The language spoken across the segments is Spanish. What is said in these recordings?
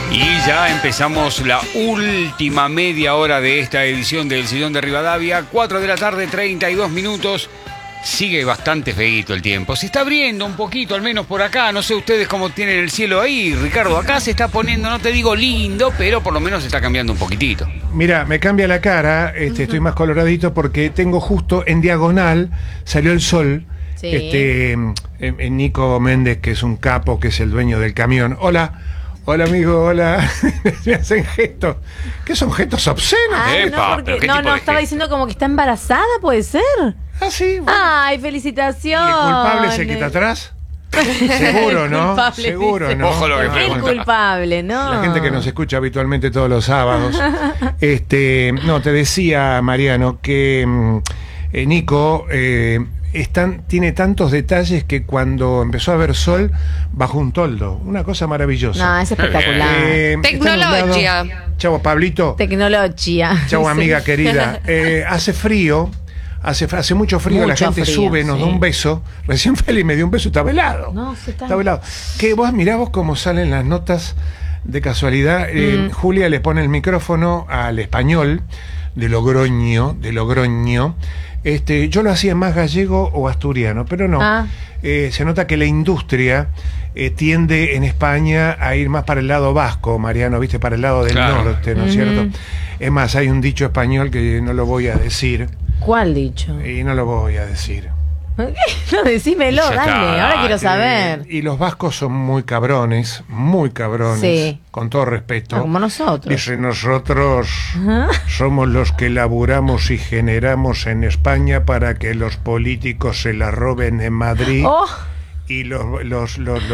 Y ya empezamos la última media hora de esta edición del Sillón de Rivadavia. 4 de la tarde, 32 minutos. Sigue bastante feíto el tiempo. Se está abriendo un poquito, al menos por acá. No sé ustedes cómo tienen el cielo ahí, Ricardo. Acá se está poniendo, no te digo lindo, pero por lo menos se está cambiando un poquitito. Mira, me cambia la cara, estoy más coloradito porque tengo justo en diagonal, salió el sol. Sí. Nico Méndez, que es un capo, que es el dueño del camión. Hola. Hola, amigo, hola. Me hacen gestos. ¿Qué son gestos obscenos? No, estaba diciendo como que está embarazada, ¿puede ser? Ah, sí. Bueno. Ay, felicitaciones. ¿Y el culpable es el que está atrás? Seguro, ¿no? Seguro, ¿no? Ojo lo que pregunta. El culpable, ¿no? La gente que nos escucha habitualmente todos los sábados. No, te decía, Mariano, que Nico... tiene tantos detalles que cuando empezó a ver sol bajó un toldo, una cosa maravillosa. No, es espectacular. Tecnología. Chau, Pablito. Tecnología. Chau, amiga querida. Hace frío, hace mucho frío, la gente frío, sube, nos da un beso. Recién Feli me dio un beso, estaba helado. No, está helado. Que vos mirá vos cómo salen las notas de casualidad. Julia le pone el micrófono al español de Logroño. Yo lo hacía más gallego o asturiano, pero no. Se nota que la industria tiende en España a ir más para el lado vasco, Mariano, viste, para el lado del norte, ¿no es cierto? Es más, hay un dicho español que no lo voy a decir. ¿Cuál dicho? Y no lo voy a decir. No, decímelo, dale, ahora quiero saber. Y los vascos son muy cabrones, sí. Con todo respeto. Como nosotros. Dice, nosotros somos los que laburamos y generamos en España para que los políticos se la roben en Madrid. Y los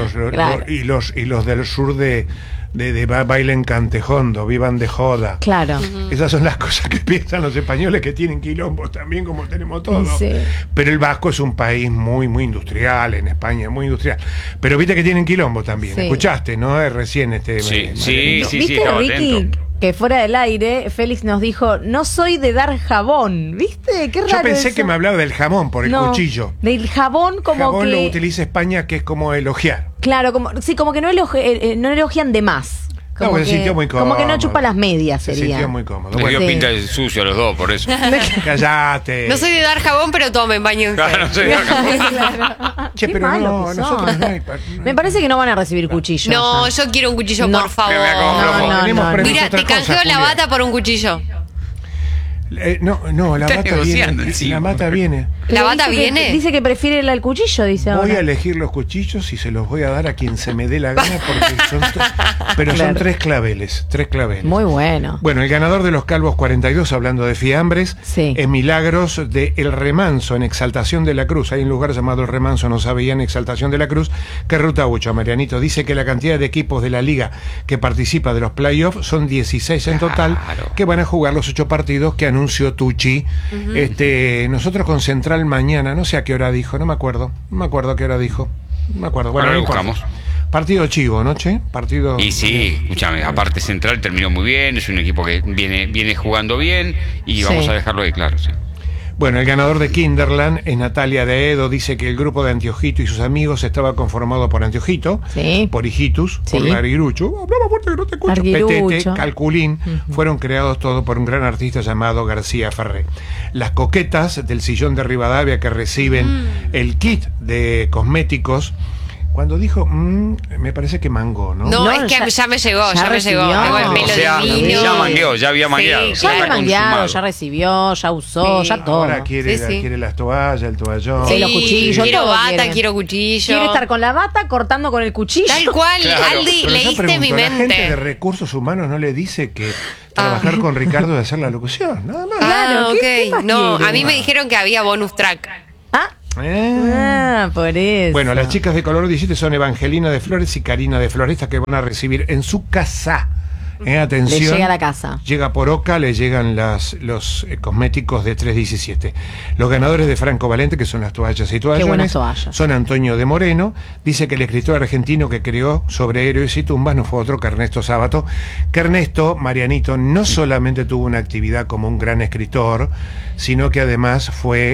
del sur de bailen cantejondo, vivan de joda. Claro. Esas son las cosas que piensan los españoles, que tienen quilombos también, como tenemos todos. Sí. Pero el vasco es un país muy, muy industrial, en España, muy industrial. Pero viste que tienen quilombo también. Sí. ¿Escuchaste, no? Recién Sí, ¿Viste, Ricky? Atento. Que fuera del aire, Félix nos dijo, no soy de dar jabón, ¿viste? Qué raro. Yo pensé eso. que me hablaba del jamón, por el cuchillo. Del jabón como jabón que... lo utiliza España, que es como elogiar. Claro, como que no elogian de más. Como se sintió muy cómodo. Como que no chupa las medias, se sería. sintió muy cómodo. Le dio pinta de sucio a los dos, por eso. Callate. No soy de dar jabón, pero tomen, bañense. No soy de dar jabón. Claro. Che, pero no, nosotros no hay... Me parece que no van a recibir cuchillo. No, yo quiero un cuchillo, por favor. No. Mira, te canjeo la bata por un cuchillo. No, la bata viene. La bata viene. ¿La bata viene? Dice que prefiere el cuchillo, dice ahora. Voy a elegir los cuchillos y se los voy a dar a quien se me dé la gana, porque son tres claveles. Muy bueno. Bueno, el ganador de los Calvos 42, hablando de fiambres, es Milagros de El Remanso, en Exaltación de la Cruz. Hay un lugar llamado El Remanso, no sabían, Exaltación de la Cruz, que ruta 8, Marianito. Dice que la cantidad de equipos de la liga que participa de los playoffs son 16 en total, que van a jugar los 8 partidos que anunció Tucci. Nosotros con Central mañana, no sé a qué hora dijo, no me acuerdo a qué hora dijo. No me acuerdo. Bueno, lo buscamos. Partido chivo, ¿no, che? Partido... Y sí, escúchame, aparte Central terminó muy bien, es un equipo que viene jugando bien y vamos a dejarlo ahí claro, sí. Bueno, el ganador de Kinderland es Natalia de Edo. Dice que el grupo de Antiojito y sus amigos estaba conformado por Antiojito, por Hijitus, por Larguirucho, hablaba fuerte que no te escucho, Petete, Calculín, fueron creados todos por un gran artista llamado García Ferré. Las coquetas del Sillón de Rivadavia, que reciben el kit de cosméticos, cuando dijo, me parece que mangó, ¿no? No, es que ya me llegó. Tengo el pelo divino. Ya mangueó, ya había mangueado. Ya había mangueado, ya recibió, ya usó, ya todo. Ahora quiere las toallas, el toallón. Los cuchillos. Quiero bata, quiero cuchillo. Quiere estar con la bata cortando con el cuchillo. Tal cual, Aldi, leíste mi mente. La gente de recursos humanos no le dice que trabajar con Ricardo de hacer la locución, nada más. Claro, ¿qué no, a mí me dijeron que había bonus track. Por eso. Bueno, las chicas de Color 17 son Evangelina de Flores y Karina de Floresta, que van a recibir en su casa. Atención. Le llega a la casa. Llega por Oca, le llegan los cosméticos de 317. Los ganadores de Franco Valente, que son las toallas y toallones. Qué buenas toallas. Son Antonio de Moreno. Dice que el escritor argentino que creó sobre héroes y tumbas no fue otro que Ernesto Sábato. Que Ernesto, Marianito, no solamente tuvo una actividad como un gran escritor, sino que además fue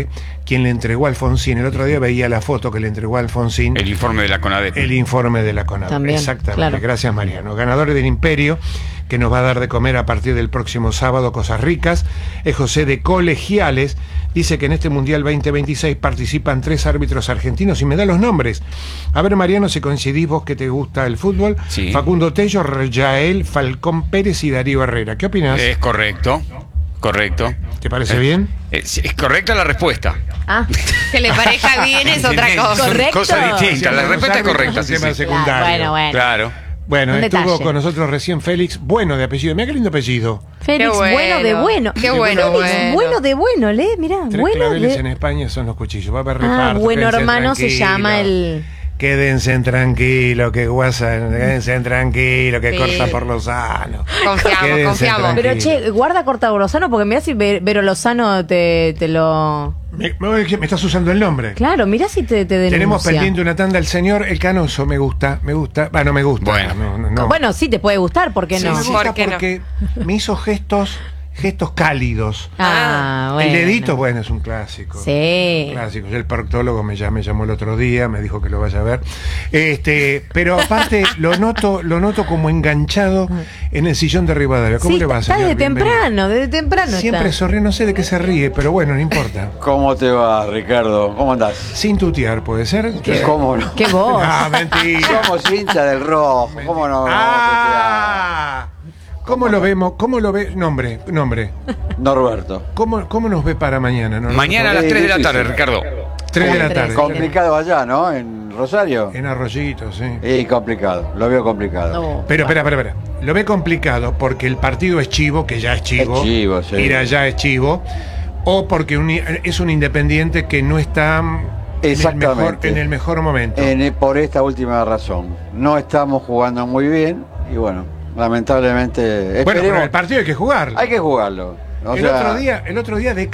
quien le entregó a Alfonsín. El otro día veía la foto que le entregó a Alfonsín. El informe de la CONADEP. El informe de la CONADEP. También, exactamente. claro. Gracias, Mariano. Ganador del Imperio, que nos va a dar de comer a partir del próximo sábado cosas ricas, es José de Colegiales. Dice que en este Mundial 2026 participan 3 árbitros argentinos y me da los nombres. A ver, Mariano, si coincidís vos que te gusta el fútbol. Sí. Facundo Tello, Yael, Falcón Pérez y Darío Herrera. ¿Qué opinás? Es correcto. Correcto. ¿Te parece bien? Es correcta la respuesta. Que le parezca bien es otra cosa. Correcto. Cosa distinta. La respuesta es correcta. Sí, Sistema sí. secundario. Bueno. Claro. Bueno, Un estuvo detalle. con nosotros recién Félix, bueno de apellido. Mira qué lindo apellido. Félix, Qué bueno. bueno de bueno. Qué bueno, Félix, bueno. bueno de bueno, mirá. 3 Bueno claveles en de... España son los cuchillos. Va a haber reparto. bueno, quédense hermano, se tranquilos. llama el... Quédense tranquilos, que WhatsApp, quédense tranquilos, que Sí. corta por Lozano. Quédense Confiamos. Pero tranquilos. che, guarda corta Lozano porque mirá si Vero Lozano te lo... Me estás usando el nombre. Claro, mirá si te denuncia. Tenemos pendiente una tanda. El señor El Canoso me gusta. No me gusta. Bueno. no. Bueno, sí, te puede gustar, ¿por qué Sí, no? me gusta ¿Por qué no? porque me hizo gestos cálidos. Bueno. El dedito, bueno, es un clásico. Sí. Clásico. El proctólogo me llamó el otro día, me dijo que lo vaya a ver. Pero aparte lo noto como enganchado en el sillón de Rivadavia. ¿Cómo Sí, le va, está señor? desde Bienvenido. temprano Siempre está. sonríe, no sé de qué se ríe, pero bueno, no importa. ¿Cómo te va, Ricardo? ¿Cómo andás? Sin tutear, ¿puede ser? ¿Cómo no? ¿Qué voz? Ah, mentira. Somos hincha del rojo. ¿Cómo no? Ah, ¿cómo lo vemos? ¿Cómo lo ve? Nombre. Norberto. ¿Cómo nos ve para mañana? Mañana a las 3 de la tarde, Ricardo. 3 de la tarde. Complicado allá, ¿no? En Rosario. En Arroyito, sí. Y complicado. Lo veo complicado. No. Pero, espera. Lo ve complicado porque el partido es chivo, que ya es chivo. Es chivo, sí. Ir allá es chivo. O porque es un Independiente que no está Exactamente. en el mejor momento. Por esta última razón. No estamos jugando muy bien. Y bueno, lamentablemente. Bueno, pero esperemos- el partido hay que jugarlo. hay que jugarlo. O El sea, otro día de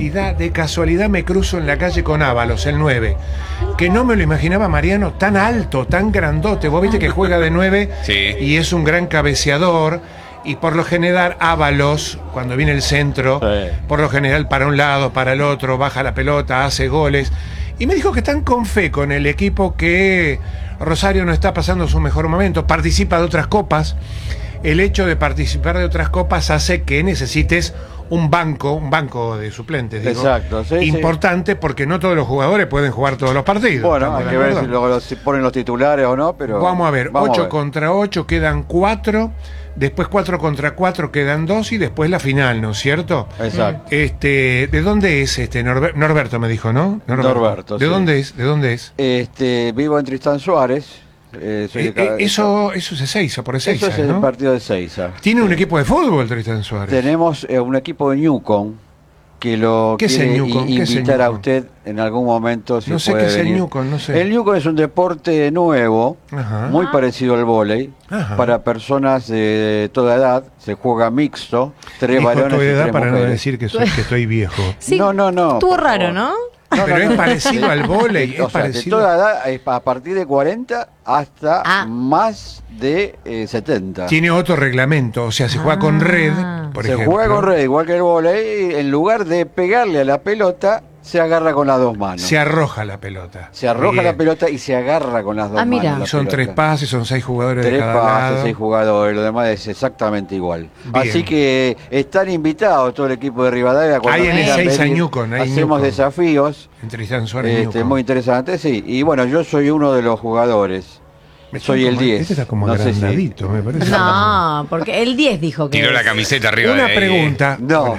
casualidad me cruzo en la calle con Ábalos, el 9, que no me lo imaginaba Mariano tan alto, tan grandote. Vos viste que juega de 9 Sí. y es un gran cabeceador. Y por lo general Ábalos, cuando viene el centro, Sí. por lo general para un lado, para el otro, baja la pelota, hace goles. Y me dijo que están con fe con el equipo, que Rosario no está pasando su mejor momento, participa de otras copas. El hecho de participar de otras copas hace que necesites un banco de suplentes, digo, Exacto, sí, importante, porque no todos los jugadores pueden jugar todos los partidos. Bueno, ¿Estamos hay de que ver acuerdo? si luego si ponen los titulares o no, pero. Vamos a ver, vamos a 8 ver. contra 8 quedan 4, después 4 contra 4 quedan 2 y después la final, ¿no es cierto? Exacto. ¿De dónde es Norberto me dijo, ¿no? Norberto, ¿De sí. dónde es? ¿De dónde es? Vivo en Tristán Suárez. Soy de cada- Eso es Ezeiza, por Eso Ezeiza, es el ¿no? partido de Seiza. Tiene un equipo de fútbol, Tristán Suárez. Tenemos un equipo de Newcom que lo ¿Qué es quiere el Newcom? ¿Qué es el invitar a Newcom? usted en algún momento. Si No sé puede qué es el venir. Newcom, no sé. El Newcom es un deporte nuevo, Ajá. muy parecido al vóley, Ajá. para personas de toda edad. Se juega mixto, 3 Dijo varones tu y edad 3 para no mujeres. decir que estoy viejo. Sí, No. Estuvo por raro, favor. ¿no? Pero es parecido al vóley, es O sea, de parecido. toda edad, a partir de 40 hasta Ah. más de 70. Tiene otro reglamento, o sea, se juega con red, por Se ejemplo. juega con red, igual que el vóley, en lugar de pegarle a la pelota, se agarra con las dos manos. Se arroja la pelota. Se arroja Bien. la pelota y se agarra con las dos manos. mira. la Y son pelota. 3 pases, son 6 jugadores de 3 cada pases, lado. 6 jugadores, lo demás es exactamente igual. Bien. Así que están invitados todo el equipo de Rivadavia. cuando Hay en quieran Ezeiza venir. Newcomb, hay Hacemos Newcomb. desafíos, En Tristán Suárez y Newcomb. muy interesantes, sí. Y bueno, yo soy uno de los jugadores. Me Soy está el como- 10. Este está como No sé si- agrandadito, me parece. No, porque el 10 dijo que... Tiró la camiseta arriba Una de ahí. pregunta. No.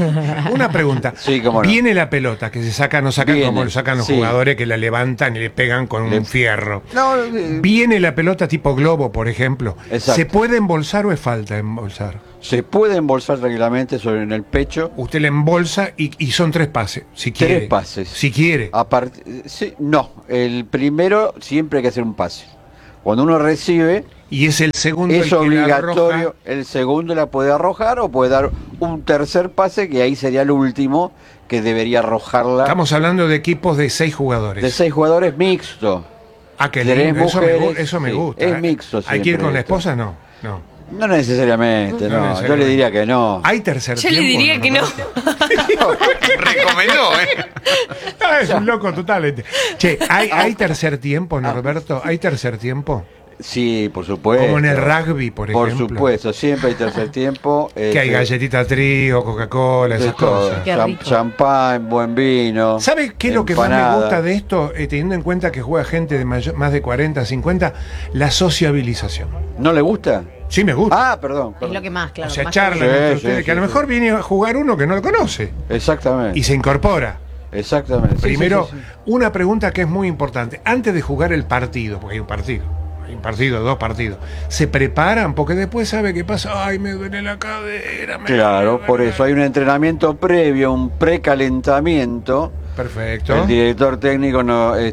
Una pregunta. Sí, cómo no. Viene la pelota, que se saca, no sacan Viene, como lo sacan los sí. jugadores que la levantan y le pegan con un fierro. No, Viene la pelota tipo globo, por ejemplo. Exacto. ¿Se puede embolsar o es falta embolsar? se puede embolsar tranquilamente en el pecho. Usted la embolsa y son 3 pases, si quiere. 3 pases. Si quiere. Sí, no, el primero siempre hay que hacer un pase. Cuando uno recibe, Y es el segundo el es que la obligatorio, arroja. el segundo la puede arrojar o puede dar un tercer pase, que ahí sería el último, que debería arrojarla. Estamos hablando de equipos de 6 jugadores. De 6 jugadores mixto. Ah, que tres lindo. Eso mujeres, me sí, gusta. es mixto ¿Hay que ir siempre con la esto. esposa? No. No necesariamente, no. Yo le diría que no. Hay tercer Yo tiempo. le diría que no. Recomendó, Es un loco total. Che, ¿hay tercer tiempo, Norberto? ¿Hay tercer tiempo? Sí, por supuesto. Como en el rugby, por ejemplo. Por supuesto, siempre hay tercer tiempo. Que hay galletita trío, Coca-Cola, esas cosas. Qué rico. Champán, buen vino. ¿Sabe qué es lo que más me empanada. gusta de esto? Teniendo en cuenta que juega gente de más de 40, 50, la sociabilización. ¿No le gusta? Sí me gusta. Ah, perdón. Es lo que más, claro. o sea, más charlan Sí, entre sí, ustedes, sí, que a lo sí. mejor viene a jugar uno que no lo conoce Exactamente. y se incorpora. Exactamente. Sí, Primero, sí, sí, sí. una pregunta que es muy importante. Antes de jugar el partido, porque hay un partido, dos partidos, ¿se preparan? Porque después sabe qué pasa. Ay, me duele la cadera. Claro, por eso hay un entrenamiento previo, un precalentamiento. Perfecto. El director técnico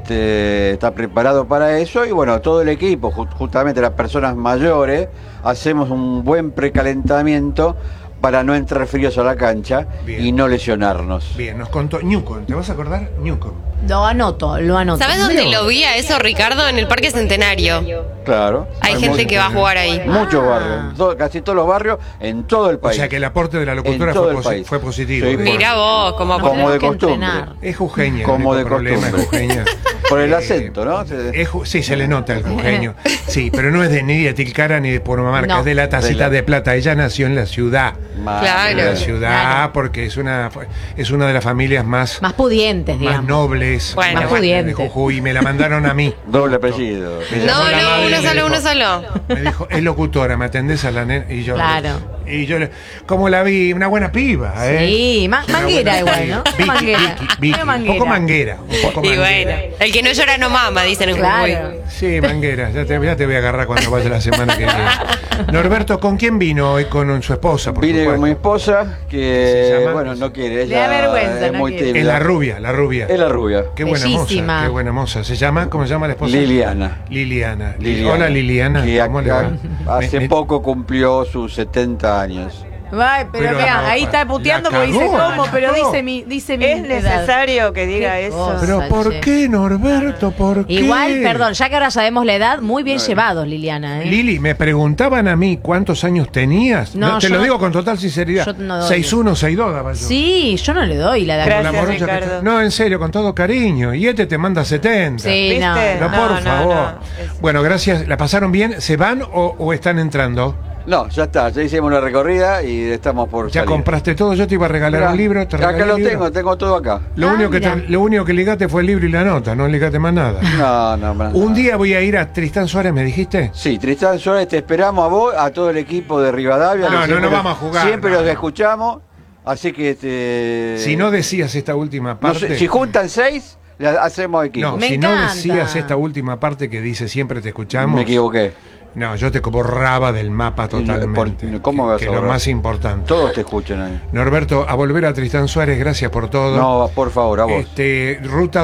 está preparado para eso y bueno, todo el equipo, justamente las personas mayores, hacemos un buen precalentamiento para no entrar fríos a la cancha. Bien. Y no lesionarnos. Bien, nos contó Newcomb. ¿Te vas a acordar? Newcomb. Lo anoto. ¿Sabes dónde lo vi a eso, Ricardo? En el Parque Centenario. Claro. Hay gente que va a jugar ahí. Muchos barrios, casi todos los barrios en todo el O país. sea que el aporte de la locutora En todo el país. fue positivo. Sí, digamos. Mirá vos, como Nos Como de tenemos que costumbre. entrenar. Es jujeña. Como el de único problema es costumbre. jujeña. Por el acento, ¿no? Sí, se le nota el jujeño. Sí, pero no es ni de Tilcara ni de Purmamarca, No. es de la Tacita De la- de Plata. Ella nació en la ciudad. Claro. En la ciudad, Claro. porque es una de las familias más pudientes, digamos. nobles. Bueno. Más de pudientes. Jujuy, y me la mandaron a mí. Doble apellido. Me llamó No, la no, madre y uno me solo, dijo- uno solo. Me dijo, es locutora, ¿me atendés a la nena? Y yo, Claro. Y yo, como la vi, una buena piba, ¿eh? Sí, Una manguera buena igual, piba. ¿no? Vicky, Manguera. Vicky, Una un poco manguera. Un poco Y manguera. bueno, el que no llora no mama, dicen en Jujuy. Claro. Sí, manguera, ya te voy a agarrar cuando vaya la semana que viene. Norberto, ¿con quién vino hoy? Con su esposa, por Vine supuesto. con mi esposa, ¿Se que llama? bueno, no quiere. Le da Ella vergüenza, es no muy quiere. tímida. Es la rubia. Es la rubia. Qué buena Bellísima. moza, qué buena moza. ¿Se llama? ¿Cómo se llama la esposa? Liliana. Liliana. Liliana. Hola Liliana, Que ¿cómo le va? hace poco cumplió sus 70 años. Ay, pero Pero mira, no, ahí está puteando la porque dice cagó, cómo, la pero cagó. dice mi Es edad. necesario que diga Qué eso. cosa. Pero ¿por che. qué, Norberto? ¿Por qué? Igual, perdón, ya que ahora sabemos la edad, muy bien llevados, Liliana. ¿eh? Lili, me preguntaban a mí cuántos años tenías. No, te yo lo no- digo con total sinceridad. yo no doy. 6'1", 6'2" daba yo. Sí, yo no le doy la edad. Con la Gracias, morocha que Ricardo. te- No, en serio, con todo cariño. Y este te manda 70. Sí, ¿Viste? no. Pero No, por no, favor. no. Es- Bueno, gracias. ¿La pasaron bien? ¿Se van o están entrando? No, ya está, ya hicimos una recorrida y estamos por ¿Ya salir. compraste todo? Yo te iba a regalar Mirá, un libro. Te regalé acá lo el libro. tengo todo acá. Lo, Ah, único que mira. lo único que ligaste fue el libro y la nota, no ligaste más nada. No. Un día voy a ir a Tristán Suárez, ¿me dijiste? Sí, Tristán Suárez, te esperamos a vos, a todo el equipo de Rivadavia. No, que no, siempre no los- vamos a jugar, Siempre no. los escuchamos, así que Si no decías esta última no parte. sé, si juntan 6, le hacemos equipo. No, Me si no encanta. decías esta última parte que dice siempre te escuchamos. Me equivoqué. No, yo te borraba del mapa Y no, totalmente. ¿cómo que, vas que a lo borrar? más importante. Todos te escuchan ahí. Norberto, a volver a Tristán Suárez, gracias por todo. No, por favor, a vos. Ruta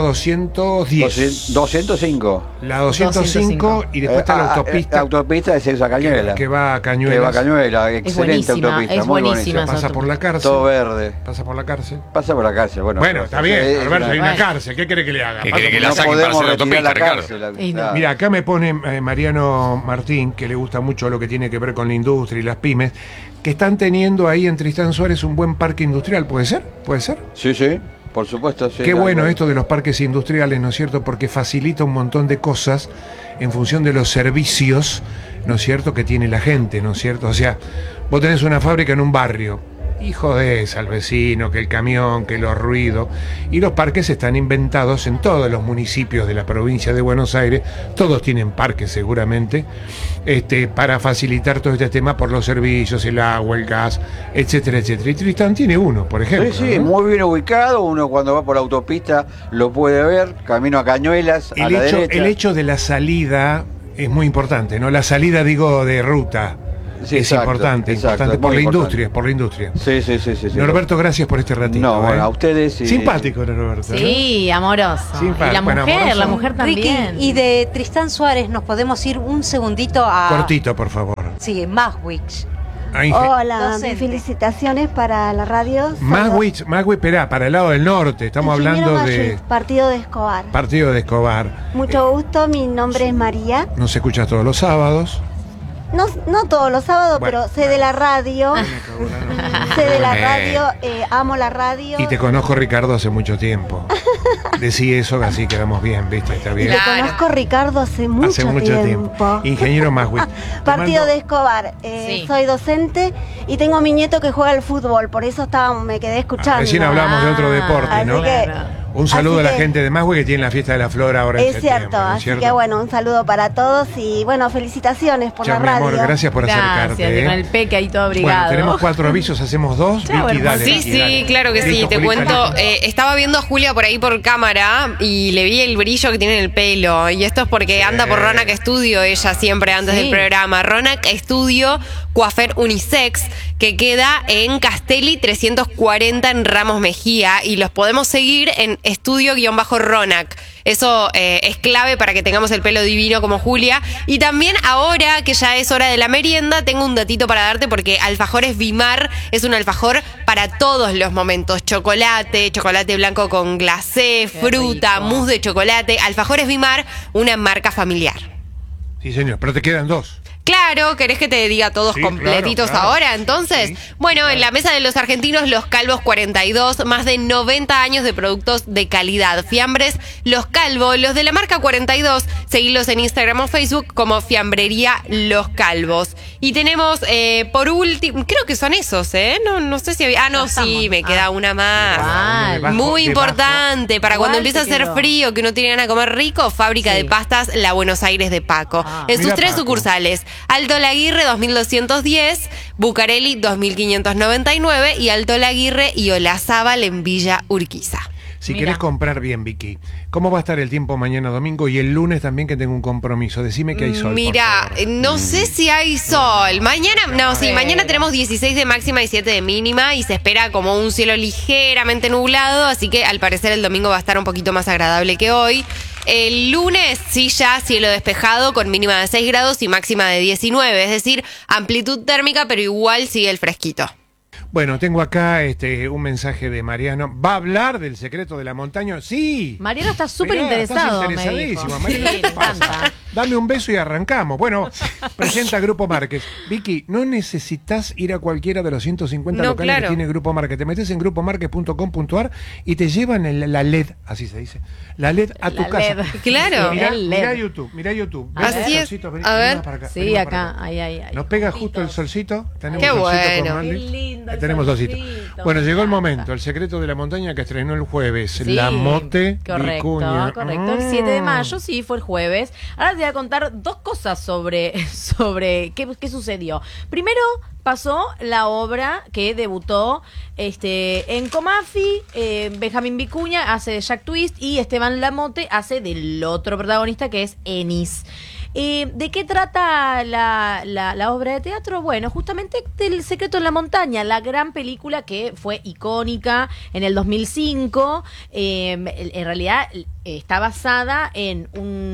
210. 205. La 205 y después está la autopista autopista de Ceusa Cañuela. que va a Que Cañuelas. va a Cañuela, excelente buenísima, autopista, es muy buenísima. bonita. Pasa por la cárcel. Todo verde. Pasa por la cárcel. Pasa por la calle, bueno. Bueno, pero- está bien, es Norberto, hay una Bueno. cárcel. ¿Qué quiere que le haga? ¿Qué Pasa quiere que por la la- saquen para hacer la retirar autopista, Ricardo? cárcel, Y no. claro. Mira, acá me pone Mariano Martín, que le gusta mucho lo que tiene que ver con la industria y las pymes, que están teniendo ahí en Tristán Suárez un buen parque industrial. ¿Puede ser? ¿Puede ser? Sí, por supuesto. Sí, Qué claro. bueno esto de los parques industriales, ¿no es cierto? Porque facilita un montón de cosas en función de los servicios, ¿no es cierto?, que tiene la gente, ¿no es cierto? O sea, vos tenés una fábrica en un barrio y jodés al vecino, que el camión, que los ruidos. Y los parques están inventados en todos los municipios de la provincia de Buenos Aires, todos tienen parques seguramente, para facilitar todo este tema por los servicios, el agua, el gas, etcétera, etcétera. Y Tristán tiene uno, por ejemplo. Sí, ¿no? muy bien ubicado. Uno cuando va por la autopista lo puede ver. Camino a Cañuelas, a la derecha. El hecho de la salida es muy importante, ¿no? La salida, digo, de ruta. Sí, es exacto, importante, exacto, importante es por muy la importante. industria, por la industria. Sí. Norberto, gracias por este ratito. No, bueno, a ustedes. y- Simpático, Norberto. ¿no? Sí, amoroso. Simpático, Y la bueno, mujer, amoroso. la mujer también. Ricky, y de Tristán Suárez nos podemos ir un segundito a... Cortito, por favor. Sí, Maswich. Ahí, Hola, Docente. mis felicitaciones para la radio. Magwitch, esperá, para el lado del norte. Estamos hablando de Partido de Escobar. partido de Escobar. Mucho gusto, mi nombre es María. Nos escuchas todos los sábados. no todos los sábados, pero sé de la radio. Sé de la radio, amo la radio. Y te conozco, Ricardo, hace mucho tiempo. Decí eso, que así quedamos bien, ¿viste? Está bien. Te conozco, Ricardo, hace mucho tiempo. Ingeniero Maswit. Partido de Escobar. Soy docente y tengo a mi nieto que juega al fútbol, por eso me quedé escuchando. Recién hablamos de otro deporte, ¿no? Un saludo a la gente de Maswit que tiene la fiesta de la flor ahora en septiembre. Es cierto, así que bueno, un saludo para todos y bueno, felicitaciones por la radio. Mi amor, gracias por acercarte. Gracias, con el peque ahí todo abrigado. Bueno, tenemos 4 avisos, hacemos 2. Vicky, dale. Sí, claro que sí, te cuento. Estaba viendo a Julia por ahí por cámara y le vi el brillo que tiene en el pelo. Y esto es porque anda por Ronac Studio, ella siempre antes del programa. Ronac Studio, coafer unisex, que queda en Castelli 340 en Ramos Mejía. Y los podemos seguir en estudio-Ronac. Eso es clave para que tengamos el pelo divino como Julia. Y también ahora que ya es hora de la merienda, tengo un datito para darte porque Alfajores Vimar es un alfajor para todos los momentos. Chocolate blanco con glacé, fruta, mousse de chocolate. Alfajores Vimar, una marca familiar. Sí, señor, pero te quedan 2. Claro, ¿querés que te diga todos completitos ahora? Entonces, en la mesa de los argentinos, Los Calvos 42, más de 90 años de productos de calidad. Fiambres Los Calvos, los de la marca 42, seguilos en Instagram o Facebook como Fiambrería Los Calvos. Y tenemos, por último, creo que son esos, No sé si había... me queda una más. Muy importante, para cuando empieza a hacer frío, que uno tiene ganas de comer rico, Fábrica de Pastas La Buenos Aires de Paco. En sus 3 sucursales. Alto Laguirre 2210, Bucareli 2599 y Alto Laguirre y Olazábal en Villa Urquiza. Si querés comprar bien, Vicky, ¿cómo va a estar el tiempo mañana domingo y el lunes también que tengo un compromiso? Decime que hay sol. Mira, no sé si hay sol. Mañana tenemos 16 de máxima y 7 de mínima y se espera como un cielo ligeramente nublado, así que al parecer el domingo va a estar un poquito más agradable que hoy. El lunes sí ya cielo despejado con mínima de 6 grados y máxima de 19, es decir, amplitud térmica, pero igual sigue el fresquito. Bueno, tengo acá un mensaje de Mariano. ¿Va a hablar del secreto de la montaña? Sí. Mariano está súper interesado. Estás interesadísimo, Mariano. ¿Qué pasa? Dame un beso y arrancamos. Bueno, presenta Grupo Márquez. Vicky, no necesitas ir a cualquiera de los 150 locales que tiene Grupo Márquez. Te metes en grupomarquez.com.ar y te llevan la LED, así se dice, la LED a tu casa. Claro. Mirá YouTube. Así es. A ver. Sí, acá. Ahí. Nos pega justo el solcito. Qué bueno. Qué lindo. Tenemos solcito. Bueno, llegó el momento. El secreto de la montaña que estrenó el jueves. La Mote Vicuña. Correcto. El 7 de mayo, sí, fue el jueves. Ahora te voy a contar 2 cosas sobre qué sucedió. Primero, pasó la obra que debutó en Comafi. Benjamín Vicuña hace de Jack Twist y Esteban Lamote hace del otro protagonista que es Ennis. ¿De qué trata la obra de teatro? Bueno, justamente del Secreto en la Montaña, la gran película que fue icónica en el 2005. En realidad está basada en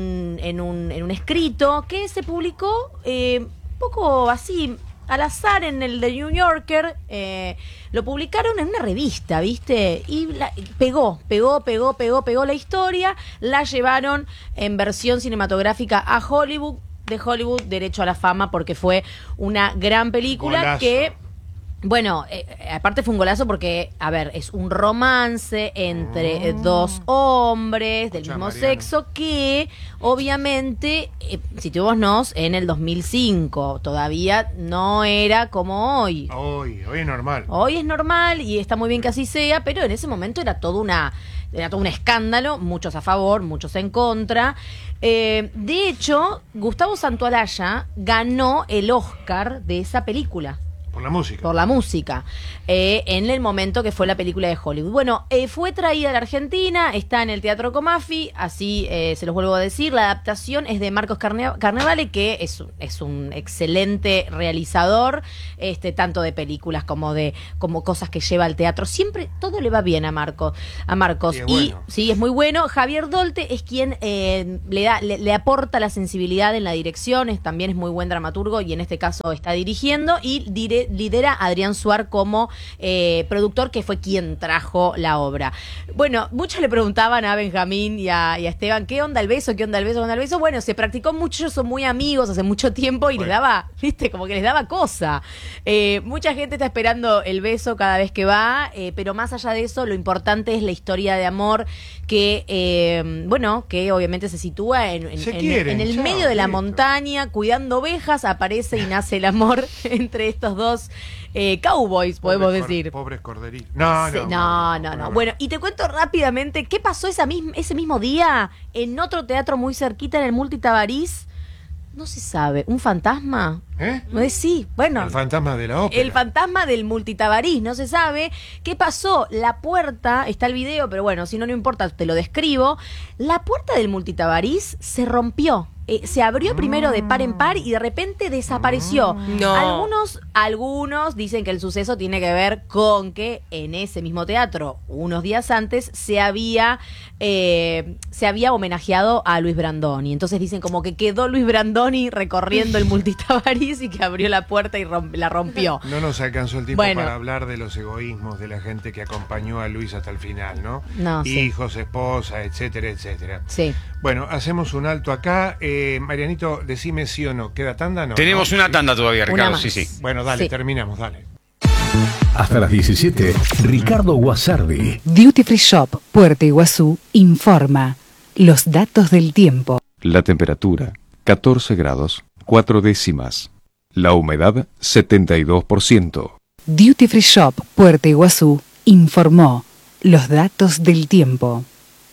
un escrito que se publicó un poco así al azar en el The New Yorker. Lo publicaron en una revista, ¿viste? Y pegó la historia. La llevaron en versión cinematográfica a Hollywood. De Hollywood, derecho a la fama, porque fue una gran película. Golazo. Que... Bueno, aparte fue un golazo porque, a ver, es un romance entre 2 hombres del mismo sexo que, obviamente, situémonos en el 2005. Todavía no era como hoy. Hoy es normal. Hoy es normal y está muy bien que así sea, pero en ese momento era todo un escándalo, muchos a favor, muchos en contra. De hecho, Gustavo Santaolalla ganó el Oscar de esa película. Por la música. Por la música. En el momento que fue la película de Hollywood. Bueno, fue traída a la Argentina, está en el Teatro Comafi, así se los vuelvo a decir. La adaptación es de Marcos Carnevale, que es un excelente realizador, tanto de películas como cosas que lleva al teatro. Siempre todo le va bien a Marcos. Sí, sí, es muy bueno. Javier Dolte es quien le aporta la sensibilidad en la dirección, también es muy buen dramaturgo y en este caso está dirigiendo y dirige lidera Adrián Suar como productor, que fue quien trajo la obra. Bueno, muchos le preguntaban a Benjamín y a Esteban, ¿qué onda el beso? ¿Qué onda el beso? ¿Qué onda el beso? Bueno, se practicó mucho, son muy amigos hace mucho tiempo y les daba, viste, como que les daba cosa. Mucha gente está esperando el beso cada vez que va, pero más allá de eso, lo importante es la historia de amor que, bueno, que obviamente se sitúa en el medio de la montaña, cuidando ovejas, aparece y nace el amor entre estos dos cowboys, podemos decir. Pobres corderitos. No. Bueno, y te cuento rápidamente qué pasó ese mismo día en otro teatro muy cerquita, en el Multitabarís. No se sabe, ¿un fantasma? Sí, bueno. El fantasma de la ópera. El fantasma del Multitabarís, no se sabe. ¿Qué pasó? La puerta, está el video, pero bueno, si no importa, te lo describo. La puerta del Multitabarís se rompió. Se abrió primero de par en par y de repente desapareció. No. Algunos dicen que el suceso tiene que ver con que en ese mismo teatro, unos días antes, se había homenajeado a Luis Brandoni. Entonces dicen como que quedó Luis Brandoni recorriendo el Multitabarís y que abrió la puerta y la rompió. No nos alcanzó el tiempo para hablar de los egoísmos de la gente que acompañó a Luis hasta el final, ¿no? Hijos, esposa, etcétera, etcétera. Sí. Bueno, hacemos un alto acá. Marianito, decime sí o no. ¿Queda tanda? No. Tenemos una tanda todavía, Ricardo. Sí. Bueno, dale, terminamos, dale. Hasta las 17, Ricardo Guasardi. Duty Free Shop, Puerto Iguazú, informa los datos del tiempo. La temperatura, 14 grados, 4 décimas. La humedad, 72%. Duty Free Shop, Puerto Iguazú, informó los datos del tiempo.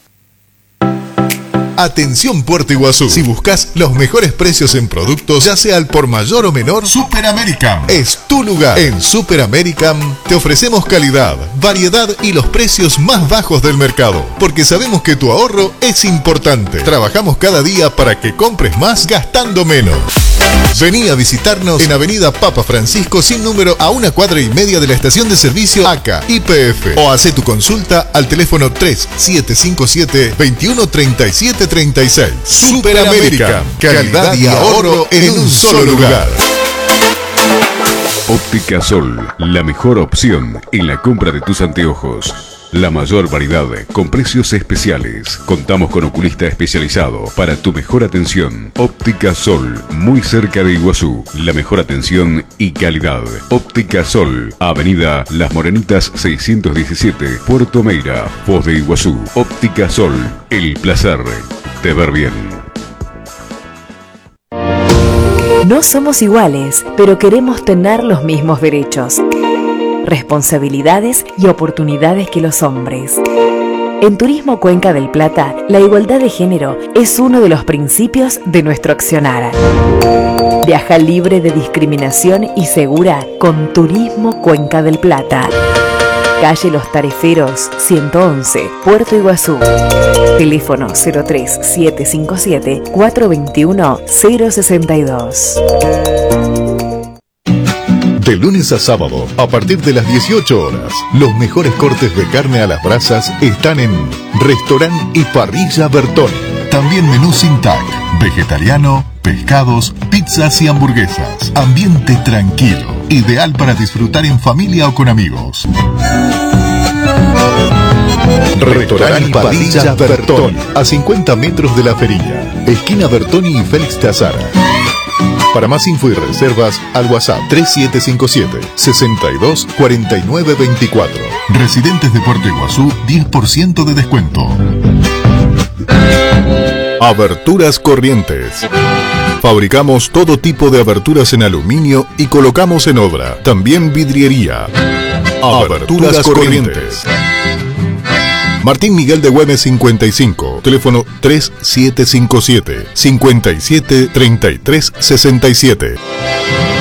Atención Puerto Iguazú, si buscas los mejores precios en productos, ya sea al por mayor o menor, Super American es tu lugar. En Super American te ofrecemos calidad, variedad y los precios más bajos del mercado, porque sabemos que tu ahorro es importante. Trabajamos cada día para que compres más gastando menos. Vení a visitarnos en Avenida Papa Francisco sin número, a 1,5 cuadras de la estación de servicio ACA YPF, o hace tu consulta al teléfono 3755-213736. Super American, calidad y ahorro en un solo lugar. Óptica Sol, la mejor opción en la compra de tus anteojos. La mayor variedad con precios especiales. Contamos con oculista especializado para tu mejor atención. Óptica Sol, muy cerca de Iguazú. La mejor atención y calidad. Óptica Sol, Avenida Las Morenitas 617, Puerto Meira, Foz de Iguazú. Óptica Sol, el placer de ver bien. No somos iguales, pero queremos tener los mismos derechos, responsabilidades y oportunidades que los hombres. En Turismo Cuenca del Plata, la igualdad de género es uno de los principios de nuestro accionar. Viaja libre de discriminación y segura con Turismo Cuenca del Plata. Calle Los Tareferos, 111, Puerto Iguazú. Teléfono 03751-421-062. De lunes a sábado, a partir de las 18 horas, los mejores cortes de carne a las brasas están en Restaurant y Parrilla Bertoni. También menú sin tag, vegetariano, pescados, pizzas y hamburguesas. Ambiente tranquilo, ideal para disfrutar en familia o con amigos. Restaurant y Parrilla Bertoni, a 50 metros de la Ferilla, esquina Bertoni y Félix de Azara. Para más info y reservas, al WhatsApp 3757-624924. Residentes de Puerto Iguazú, 10% de descuento. Aberturas Corrientes. Fabricamos todo tipo de aberturas en aluminio y colocamos en obra. También vidriería. Aberturas Corrientes. Martín Miguel de Güemes 55, teléfono 3757-573367.